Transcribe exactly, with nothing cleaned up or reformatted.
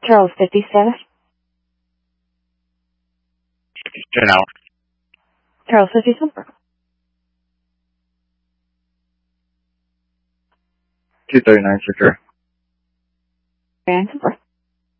Charles fifty-seven. Ten out. Charles fifty-seven. two thirty-nine, secure. Vancouver.